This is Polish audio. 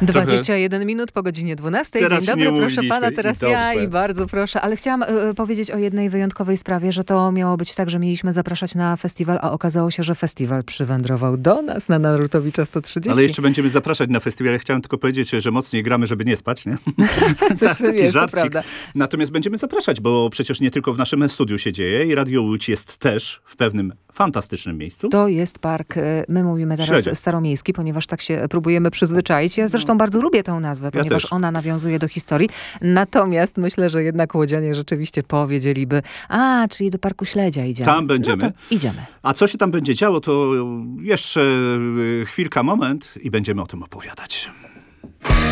21 minut po godzinie 12. Teraz Dzień dobry, proszę umówiliśmy pana, i teraz dobrze. ja i bardzo proszę. Ale chciałam powiedzieć o jednej wyjątkowej sprawie, że to miało być tak, że mieliśmy zapraszać na festiwal, a okazało się, że festiwal przywędrował do nas na Narutowicza 130. Ale jeszcze będziemy zapraszać na festiwal. Ja chciałem tylko powiedzieć, że mocniej gramy, żeby nie spać, nie? Coś w tym jest, to prawda. Natomiast będziemy zapraszać, bo przecież nie tylko w naszym studiu się dzieje i Radio Łódź jest też w pewnym fantastycznym miejscu. To jest park, my mówimy teraz Śledzie. staromiejski, ponieważ tak się próbujemy przyzwyczaić. Ja zresztą bardzo lubię tę nazwę, ponieważ też. ona nawiązuje do historii. Natomiast myślę, że jednak łodzianie rzeczywiście powiedzieliby, czyli do Parku Śledzia idziemy. Tam będziemy. No to idziemy. A co się tam będzie działo, to jeszcze chwilka, moment i będziemy o tym opowiadać.